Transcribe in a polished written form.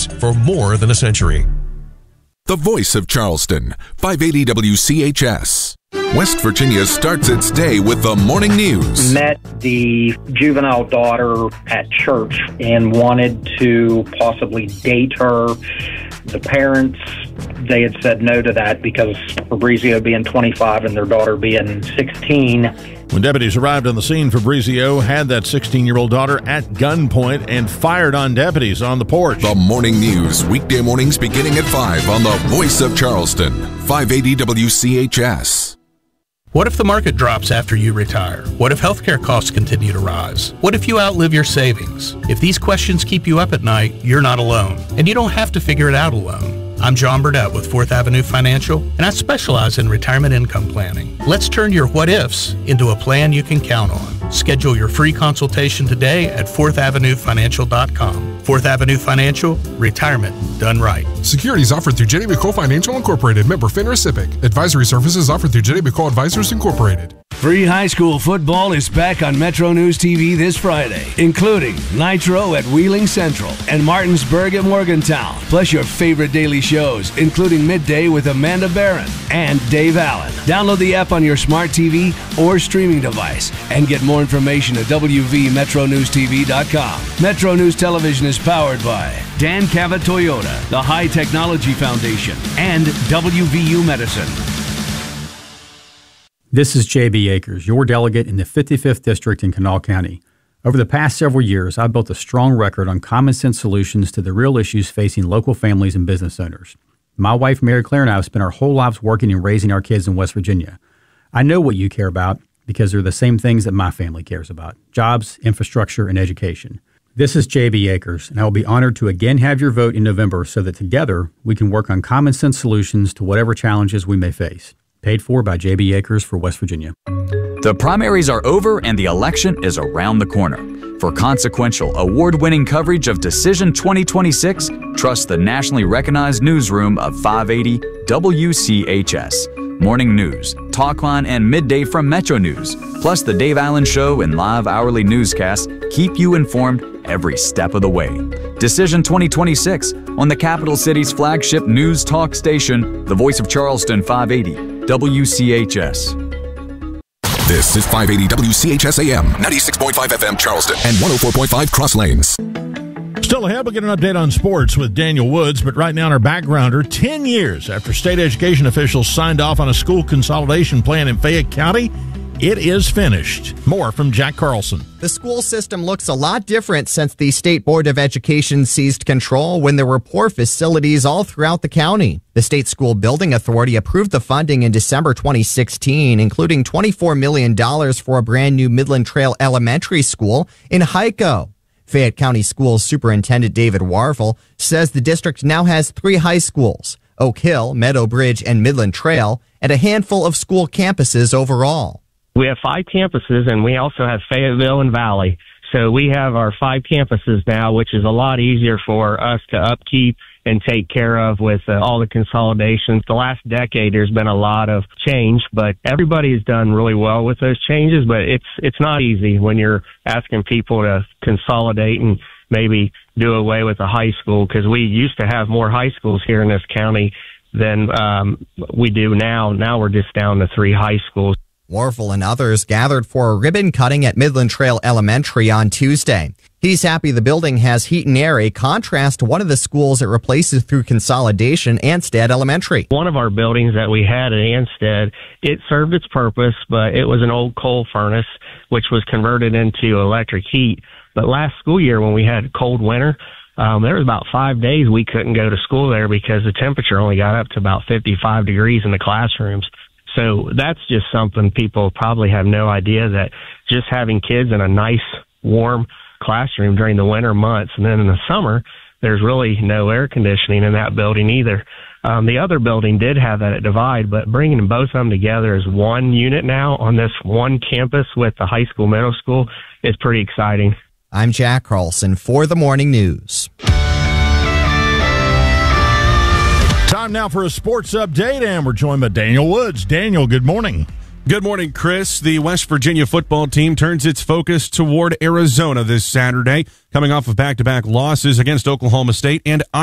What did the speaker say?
decades for more than a century. The voice of Charleston, 580 WCHS. West Virginia starts its day with the morning news. Met the juvenile daughter at church and wanted to possibly date her. The parents, they had said no to that because Fabrizio being 25 and their daughter being 16. When deputies arrived on the scene, Fabrizio had that 16-year-old daughter at gunpoint and fired on deputies on the porch. The morning news, weekday mornings beginning at 5 on the voice of Charleston, 580 WCHS. What if the market drops after you retire? What if healthcare costs continue to rise? What if you outlive your savings? If these questions keep you up at night, you're not alone, and you don't have to figure it out alone. I'm John Burdett with 4th Avenue Financial, and I specialize in retirement income planning. Let's turn your what-ifs into a plan you can count on. Schedule your free consultation today at 4thavenuefinancial.com. 4th Avenue Financial, retirement done right. Securities offered through J.D. McCall Financial Incorporated, member FINRA SIPC. Advisory services offered through J.D. McCall Advisors Incorporated. Free high school football is back on Metro News TV this Friday, including Nitro at Wheeling Central and Martinsburg at Morgantown, plus your favorite daily shows, including Midday with Amanda Barron and Dave Allen. Download the app on your smart TV or streaming device and get more information at wvmetronewstv.com. Metro News Television is powered by Dan Cavett Toyota, the High Technology Foundation, and WVU Medicine. This is J.B. Akers, your delegate in the 55th District in Kanawha County. Over the past several years, I've built a strong record on common sense solutions to the real issues facing local families and business owners. My wife, Mary Claire, and I have spent our whole lives working and raising our kids in West Virginia. I know what you care about because they're the same things that my family cares about: jobs, infrastructure, and education. This is J.B. Akers, and I will be honored to again have your vote in November so that together we can work on common sense solutions to whatever challenges we may face. Paid for by J.B. Akers for West Virginia. The primaries are over and the election is around the corner. For consequential, award-winning coverage of Decision 2026, trust the nationally recognized newsroom of 580 WCHS. Morning news, talkline, and midday from Metro News, plus the Dave Allen Show and live hourly newscasts keep you informed every step of the way. Decision 2026 on the capital city's flagship news talk station, the voice of Charleston, 580 WCHS. This is 580 WCHS AM, 96.5 FM Charleston, and 104.5 Cross Lanes. Still ahead, we'll get an update on sports with Daniel Woods, but right now in our backgrounder, 10 years after state education officials signed off on a school consolidation plan in Fayette County, it is finished. More from Jack Carlson. The school system looks a lot different since the State Board of Education seized control when there were poor facilities all throughout the county. The State School Building Authority approved the funding in December 2016, including $24 million for a brand new Midland Trail Elementary School in Hico. Fayette County Schools Superintendent David Warvel says the district now has 3 high schools: Oak Hill, Meadow Bridge, and Midland Trail, and a handful of school campuses overall. We have 5 campuses, and we also have Fayetteville and Valley. So we have our 5 campuses now, which is a lot easier for us to upkeep and take care of with all the consolidations. The last decade, there's been a lot of change, but everybody's done really well with those changes. But it's not easy when you're asking people to consolidate and maybe do away with a high school, because we used to have more high schools here in this county than we do now. Now we're just down to 3 high schools. Warfel and others gathered for a ribbon cutting at Midland Trail Elementary on Tuesday. He's happy the building has heat and air, a contrast to one of the schools it replaces through consolidation, Anstead Elementary. One of our buildings that we had at Anstead, it served its purpose, but it was an old coal furnace, which was converted into electric heat. But last school year, when we had a cold winter, there was about 5 days we couldn't go to school there because the temperature only got up to about 55 degrees in the classrooms. So that's just something people probably have no idea, that just having kids in a nice, warm classroom during the winter months, and then in the summer, there's really no air conditioning in that building either. The other building did have that at Divide, but bringing both of them together as one unit now on this one campus with the high school, middle school is pretty exciting. I'm Jack Carlson for the Morning News. Time now for a sports update, and we're joined by Daniel Woods. Daniel, good morning. Good morning, Chris. The West Virginia football team turns its focus toward Arizona this Saturday, coming off of back-to-back losses against Oklahoma State and